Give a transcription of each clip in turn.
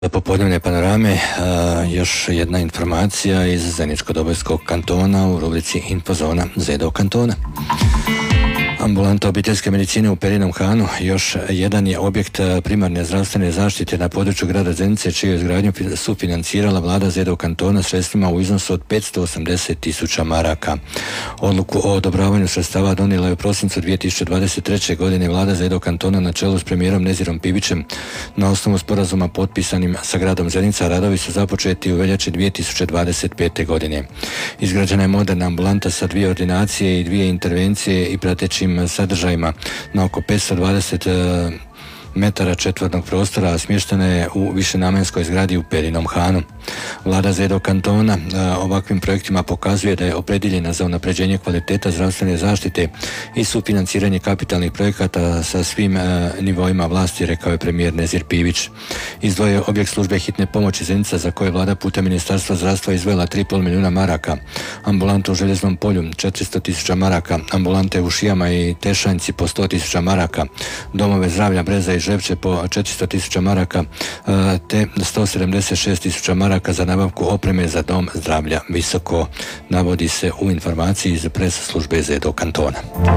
Popodnevne panorame, još jedna informacija iz Zeničko-Dobojskog kantona u rubrici Infozona ZDO kantona. Ambulanta obiteljske medicine u Perinom Hanu još jedan je objekt primarne zdravstvene zaštite na području grada Zenice, čiju izgradnju sufinancirala vlada ZDO kantona sredstvima u iznosu od 580.000 maraka. Odluku o odobravanju sredstava donijela je u prosincu 2023. godine vlada ZDO kantona na čelu s premijerom Nezirom Pibićem. Na osnovu sporazuma potpisanim sa gradom Zenica, radovi su započeti u veljači 2025. godine. Izgrađena je moderna ambulanta sa 2 ordinacije i 2 intervencije i pratećim sadržajima na oko 520 metara četvornog prostora, a smještena je u višenamenskoj zgradi u Perinom Hanu. Vlada ZDO kantona ovakvim projektima pokazuje da je opredjeljena za unapređenje kvaliteta zdravstvene zaštite i sufinanciranje kapitalnih projekata sa svim nivoima vlasti, rekao je premijer Nezir Pibić. Izdvojio je objekt službe hitne pomoći Zenica, za koje vlada putem Ministarstva zdravstva izdvojila 3,5 milijuna maraka, ambulantu u Željeznom polju 400.000 maraka, ambulante u Šijama i Tešanjci po 100.000 maraka, domove zdravlja Breza i Žepče po 400.000 maraka, te 176.000 maraka za nabavku opreme za dom zdravlja Visoko, navodi se u informaciji iz pres službe ZDO kantona.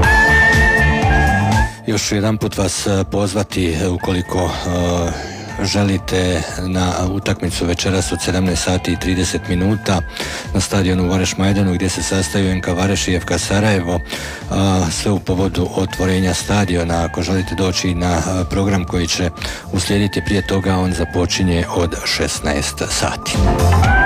Još jedan put vas pozvati, ukoliko želite, na utakmicu večeras od 17 sati i 30 minuta na stadionu u Vareš Majdanu, gdje se sastaju NK Vareš i FK Sarajevo, sve u povodu otvorenja stadiona. Ako želite doći na program koji će uslijediti prije toga, on započinje od 16 sati.